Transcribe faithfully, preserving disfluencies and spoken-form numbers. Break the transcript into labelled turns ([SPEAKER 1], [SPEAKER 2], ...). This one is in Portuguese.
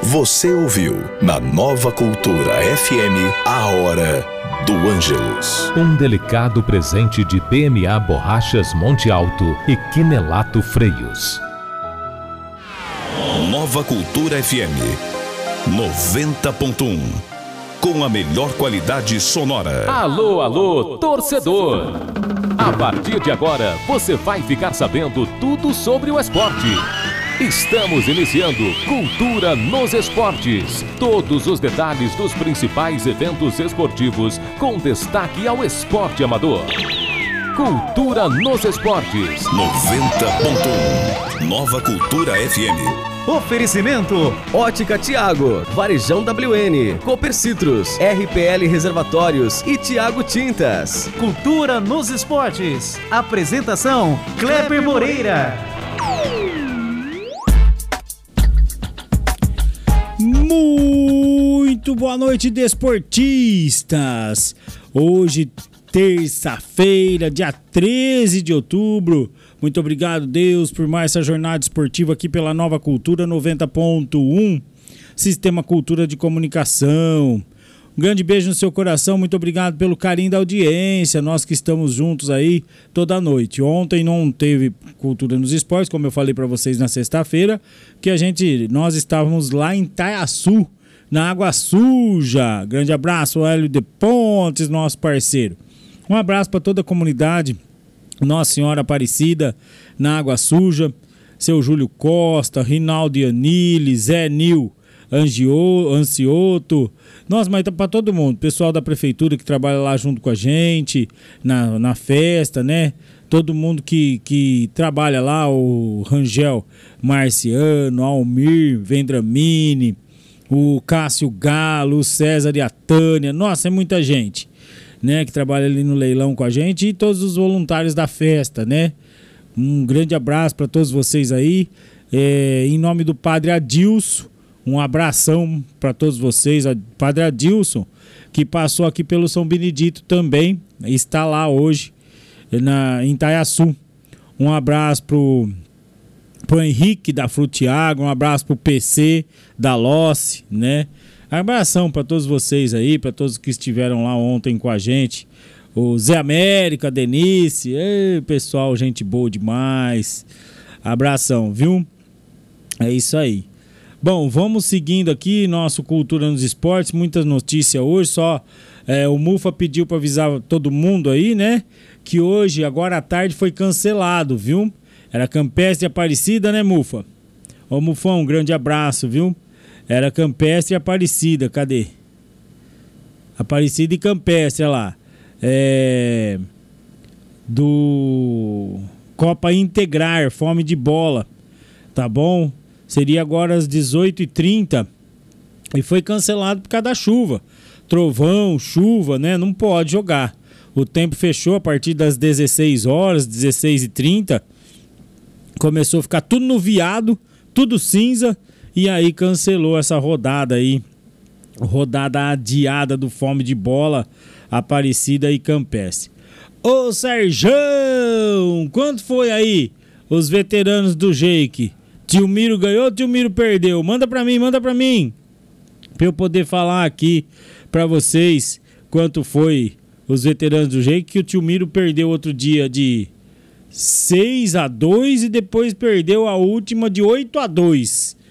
[SPEAKER 1] Você ouviu na Nova Cultura F M a Hora do Ângelus.
[SPEAKER 2] Um delicado presente de B M A Borrachas Monte Alto e Quinelato Freios.
[SPEAKER 1] Nova Cultura F M noventa ponto um, com a melhor qualidade sonora.
[SPEAKER 2] Alô, alô, torcedor! A partir de agora, você vai ficar sabendo tudo sobre o esporte. Estamos iniciando Cultura nos Esportes. Todos os detalhes dos principais eventos esportivos, com destaque ao esporte amador. Cultura nos Esportes.
[SPEAKER 1] noventa ponto um, Nova Cultura F M.
[SPEAKER 3] Oferecimento: Ótica Tiago, Varejão W N, Cooper Citrus, R P L Reservatórios e Tiago Tintas.
[SPEAKER 4] Cultura nos Esportes. Apresentação: Kleber Moreira.
[SPEAKER 5] Muito boa noite, desportistas. Hoje, terça-feira, dia treze de outubro. Muito obrigado, Deus, por mais essa jornada esportiva aqui pela Nova Cultura noventa ponto um, Sistema Cultura de Comunicação. Um grande beijo no seu coração, muito obrigado pelo carinho da audiência, nós que estamos juntos aí toda noite. Ontem não teve Cultura nos Esportes, como eu falei para vocês na sexta-feira, que a gente, nós estávamos lá em Itaiaçu, na Água Suja. Grande abraço, Hélio de Pontes, nosso parceiro. Um abraço para toda a comunidade Nossa Senhora Aparecida, na Água Suja, seu Júlio Costa, Rinaldo Ianili, Zé Nil Angio, Ancioto, nossa, mas tá para todo mundo, pessoal da prefeitura que trabalha lá junto com a gente, na, na festa, né? Todo mundo que, que trabalha lá, o Rangel Marciano, Almir Vendramini, o Cássio Galo, o César e a Tânia, nossa, é muita gente, né, que trabalha ali no leilão com a gente, e todos os voluntários da festa, né? Um grande abraço para todos vocês aí, é, em nome do Padre Adilson, um abração para todos vocês, Padre Adilson, que passou aqui pelo São Benedito também, está lá hoje na, em Itaiaçu. Um abraço pro, pro Henrique da Frutiago, um abraço pro P C da Losse, né? Abração para todos vocês aí, para todos que estiveram lá ontem com a gente. O Zé América, a Denise, ei, pessoal, gente boa demais. Abração, viu? É isso aí. Bom, vamos seguindo aqui nosso Cultura nos Esportes, muitas notícias hoje, só é, o Mufa pediu para avisar todo mundo aí, né? Que hoje, agora à tarde, foi cancelado, viu? Era Campestre e Aparecida, né, Mufa? Ô, Mufão, um grande abraço, viu? Era Campestre e Aparecida, cadê? Aparecida e Campestre, olha lá. É... Do Copa Integrar, Fome de Bola, tá bom? Seria agora às dezoito e trinta e foi cancelado por causa da chuva. Trovão, chuva, né? Não pode jogar. O tempo fechou a partir das dezesseis horas, dezesseis e trinta. Começou a ficar tudo nuviado, tudo cinza. E aí cancelou essa rodada aí, rodada adiada do Fome de Bola, Aparecida e Campestre. Ô Serjão, quanto foi aí os veteranos do Jake? Tio Miro ganhou, Tio Miro perdeu? Manda pra mim, manda pra mim, pra eu poder falar aqui pra vocês quanto foi os veteranos do Jake, que o Tio Miro perdeu outro dia de seis a dois e depois perdeu a última de oito a dois.